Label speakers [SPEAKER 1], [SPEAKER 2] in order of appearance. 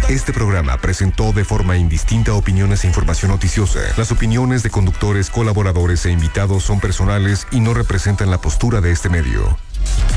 [SPEAKER 1] Este programa presentó de forma indistinta opiniones e información noticiosa. Las opiniones de conductores, colaboradores e invitados son personales y no representan la postura de este medio.